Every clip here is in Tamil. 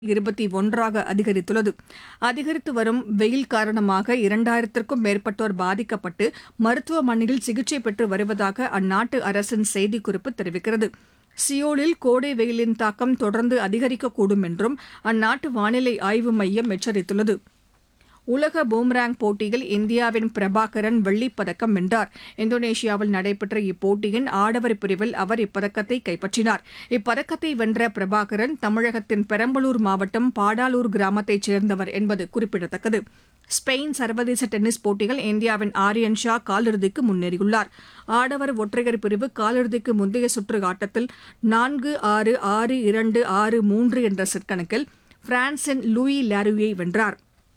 21ஆக அதிகரித்துள்ளது. அதிகரித்து வரும் வெயில் காரணமாக 2000க்கும் மேற்பட்டோர் பாதிக்கப்பட்டு மருத்துவமனையில் சிகிச்சை பெற்று வருவதாக அந்நாட்டு அரசின் செய்திக்குறிப்பு தெரிவிக்கிறது. சியோலில் கோடை வெயிலின் தாக்கம் தொடர்ந்து அதிகரிக்கக்கூடும் என்றும் அந்நாட்டு வானிலை ஆய்வு மையம் எச்சரித்துள்ளது. உலக பூமராங் போட்டியில் இந்தியாவின் பிரபாகரன் வெள்ளிப் பதக்கம் வென்றார். இந்தோனேஷியாவில் நடைபெற்ற இப்போட்டியின் ஆடவர் பிரிவில் அவர் இப்பதக்கத்தை கைப்பற்றினார். இப்பதக்கத்தை வென்ற பிரபாகரன் தமிழகத்தின் பெரம்பலூர் மாவட்டம் பாடாலூர் கிராமத்தைச் சேர்ந்தவர் என்பது குறிப்பிடத்தக்கது. ஸ்பெயின் சர்வதேச டென்னிஸ் போட்டியில் இந்தியாவின் ஆரியன் ஷா காலிறுதிக்கு முன்னேறியுள்ளார். ஆடவர் ஒற்றையர் பிரிவு காலிறுதிக்கு முந்தைய சுற்று ஆட்டத்தில் 4-6, 6-2, 6-3 என்ற செட் கணக்கில் பிரான்சின் லூயி லாரூயை வென்றார்.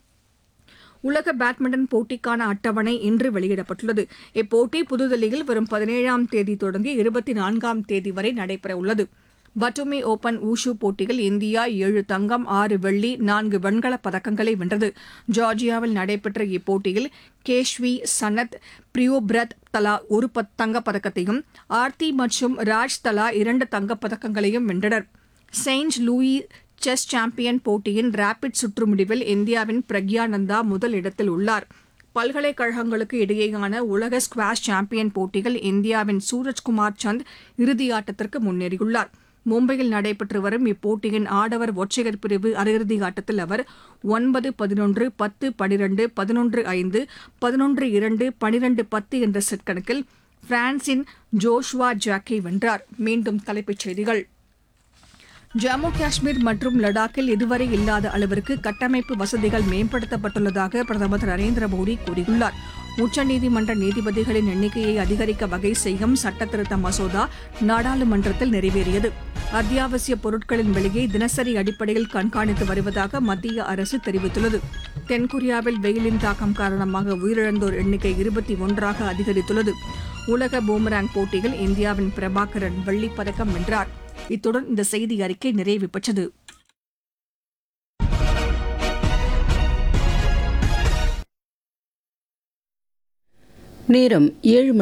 உலக பேட்மிண்டன் போட்டிக்கான அட்டவணை இன்று வெளியிடப்பட்டுள்ளது. இப்போட்டி புதுதில்லியில் வரும் 17ஆம் தேதி தொடங்கி 24ஆம் தேதி வரை நடைபெறவுள்ளது. பட்டுமி ஓபன் வூஷு போட்டியில் இந்தியா 7 தங்கம், 6 வெள்ளி, 4 வெண்கலப் பதக்கங்களை வென்றது. ஜார்ஜியாவில் நடைபெற்ற இப்போட்டியில் கேஷ்வி, சனத், பிரியோபிரத் தலா ஒரு தங்கப்பதக்கத்தையும், ஆர்த்தி மற்றும் ராஜ் தலா 2 தங்கப்பதக்கங்களையும் வென்றனர். செயின்ட் லூயி செஸ் சாம்பியன் போட்டியின் ரேபிட் சுற்று முடிவில் இந்தியாவின் பிரக்யானந்தா முதல் இடத்தில் உள்ளார். பல்கலைக்கழகங்களுக்கு இடையேயான உலக ஸ்குவாஷ் சாம்பியன் போட்டியில் இந்தியாவின் சூரஜ்குமார் சந்த் இறுதியாட்டத்திற்கு முன்னேறியுள்ளார். மும்பையில் நடைபெற்று வரும் இப்போட்டியின் ஆடவர் ஒற்றையர் பிரிவு அரையிறுதி ஆட்டத்தில் அவர் 9-11, 10-12, 11-5, 11-2, 12-10 என்ற செட் கணக்கில் பிரான்சின் ஜோஷுவா ஜாக்கை வென்றார். மீண்டும் தலைப்புச் செய்திகள். ஜம்மு காஷ்மீர் மற்றும் லடாக்கில் இதுவரை இல்லாத அளவிற்கு கட்டமைப்பு வசதிகள் மேம்படுத்தப்பட்டுள்ளதாக பிரதமர் திரு நரேந்திர மோடி கூறியுள்ளார். உச்சநீதிமன்ற நீதிபதிகளின் எண்ணிக்கையை அதிகரிக்க வகை செய்யும் சட்டத்திருத்த மசோதா நாடாளுமன்றத்தில் நிறைவேறியது. அத்தியாவசிய பொருட்களின் விலையை தினசரி அடிப்படையில் கண்காணித்து வருவதாக மத்திய அரசு தெரிவித்துள்ளது. தென்கொரியாவில் வெயிலின் தாக்கம் காரணமாக உயிரிழந்தோர் எண்ணிக்கை 21ஆக அதிகரித்துள்ளது. உலக பூமராங் போட்டியில் இந்தியாவின் பிரபாகரன் வெள்ளிப் பதக்கம் வென்றார். இத்துடன் இந்த செய்தி அறிக்கை நிறைவு பெற்றது. நேரம்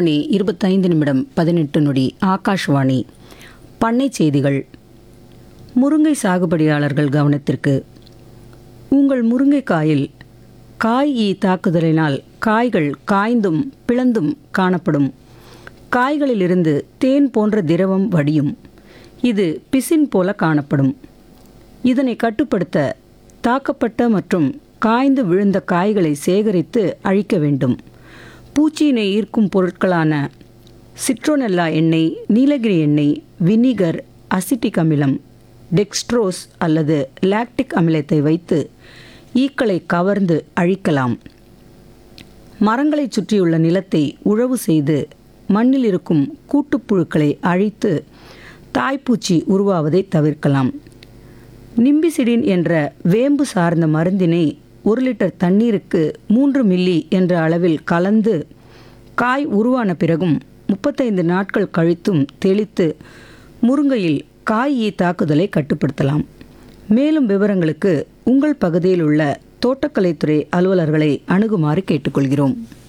7:25:18 ஆகாஷ்வாணி. பண்ணை செய்திகள். முருங்கை சாகுபடியாளர்கள் கவனத்திற்கு. உங்கள் முருங்கைக்காயில் காய் ஈ தாக்குதலினால் காய்கள் காய்ந்தும் பிளந்தும் காணப்படும். காய்களிலிருந்து தேன் போன்ற திரவம் வடியும். இது பிசின் போல காணப்படும். இதனை கட்டுப்படுத்த தாக்கப்பட்ட மற்றும் காய்ந்து விழுந்த காய்களை சேகரித்து அழிக்க வேண்டும். பூச்சியினை ஈர்க்கும் பொருட்களான சிட்ரோனெல்லா எண்ணெய், நீலகிரி எண்ணெய், வினிகர், அசிட்டிக் அமிலம், டெக்ஸ்ட்ரோஸ் அல்லது லாக்டிக் அமிலத்தை வைத்து ஈக்களை கவர்ந்து அழிக்கலாம். மரங்களைச் சுற்றியுள்ள நிலத்தை உழவு செய்து மண்ணில் இருக்கும் கூட்டுப்புழுக்களை அழித்து தாய்ப்பூச்சி உருவாவதை தவிர்க்கலாம். நிம்பிசிடின் என்ற வேம்பு சார்ந்த மருந்தினை 1 லிட்டர் தண்ணீருக்கு 3 மில்லி என்ற அளவில் கலந்து காய் உருவான பிறகும் 35 நாட்கள் கழித்தும் தெளித்து முருங்கையில் காய் ஈ தாக்குதலை கட்டுப்படுத்தலாம். மேலும் விவரங்களுக்கு உங்கள் பகுதியில் உள்ள தோட்டக்கலைத்துறை அலுவலர்களை அணுகுமாறு கேட்டுக்கொள்கிறோம்.